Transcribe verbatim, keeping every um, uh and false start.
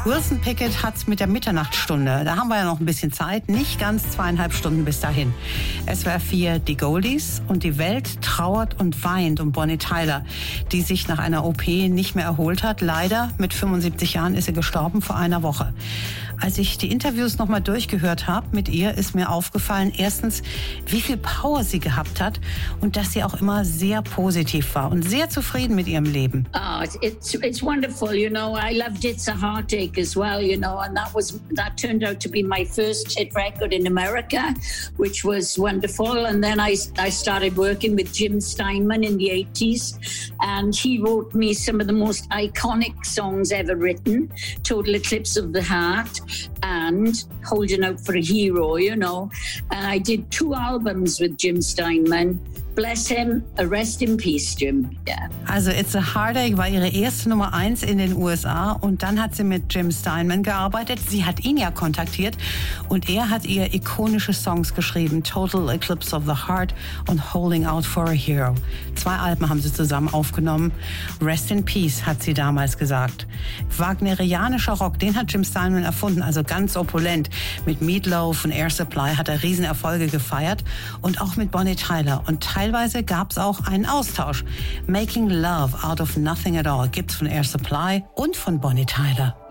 Wilson Pickett hat's mit der Mitternachtsstunde. Da haben wir ja noch ein bisschen Zeit, nicht ganz zweieinhalb Stunden bis dahin. S W R vier, die Goldies, und die Welt trauert und weint um Bonnie Tyler, die sich nach einer O P nicht mehr erholt hat. Leider, mit fünfundsiebzig Jahren ist sie gestorben vor einer Woche. Als ich die Interviews nochmal durchgehört habe mit ihr, ist mir aufgefallen, erstens, wie viel Power sie gehabt hat und dass sie auch immer sehr positiv war und sehr zufrieden mit ihrem Leben. Oh, it's it's wonderful, you know. I loved It's a Heartache as well, you know, and that was that turned out to be my first hit record in America, which was wonderful. And then I I started working with Jim Steinman in the eighties, and he wrote me some of the most iconic songs ever written, Total Eclipse of the Heart and Holding Out for a Hero, you know. And I did two albums with Jim Steinman. Bless him, rest in peace, Jim. Yeah. Also It's a Heartache war ihre erste Nummer eins in den U S A und dann hat sie mit Jim Steinman gearbeitet. Sie hat ihn ja kontaktiert und er hat ihr ikonische Songs geschrieben, Total Eclipse of the Heart und Holding Out for a Hero. Zwei Alben haben sie zusammen aufgenommen. Rest in Peace, hat sie damals gesagt. Wagnerianischer Rock, den hat Jim Steinman erfunden, also ganz opulent. Mit Meatloaf und Air Supply hat er Riesenerfolge gefeiert und auch mit Bonnie Tyler. Und teilweise gab es auch einen Austausch. Making Love Out of Nothing at All gibt's von Air Supply und von Bonnie Tyler.